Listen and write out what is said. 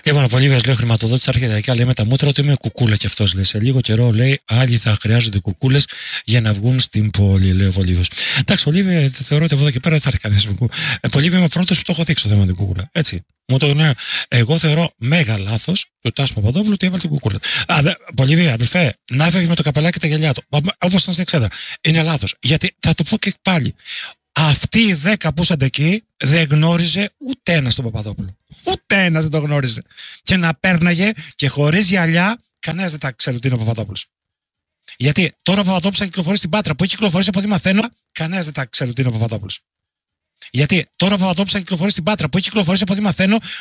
Λοιπόν, πολύ βέβαιο λέει ο χρηματοδότης αρχιδιακά λέει με τα μούτρα ότι είμαι κουκούλα και αυτός λέει. Σε λίγο καιρό λέει άλλοι θα χρειάζονται κουκούλες για να βγουν στην πόλη, λέει ο Βολίβιος. Εντάξει, Βολίβιο, θεωρώ ότι από εδώ και πέρα δεν θα έρθει κανείς κουκούλα. Βολίβιο είμαι ο πρώτος που το έχω δείξει το θέμα την κουκούλα. Έτσι. Μου το ναι. Εγώ θεωρώ μέγα λάθος του Τάσου Παπαδόπουλου ότι έβαλε την κουκούλα. Βολίβιο, αδελφέ, να έφευγε με το καπελάκι και τα γυαλιά του. Όπως ήταν στην εξέδρα. Είναι λάθος. Γιατί θα το πω και πάλι. Αυτοί οι 10 που ήσαν εκεί δεν γνώριζε ούτε ένας τον Παπαδόπουλο. Ούτε ένας δεν το γνώριζε. Και να πέρναγε και χωρίς γυαλιά, κανένας δεν τα ξέρει ότι είναι ο Παπαδόπουλος. Γιατί τώρα ο Παπαδόπουλος θα κυκλοφορεί στην Πάτρα, που έχει κυκλοφορήσει από ό,τι μαθαίνω, κανένας δεν τα ξέρει ότι είναι ο Παπαδόπουλος. Γιατί τώρα ο Παπαδόπουλος θα κυκλοφορεί στην Πάτρα, που έχει κυκλοφορήσει από ό,τι μαθαίνω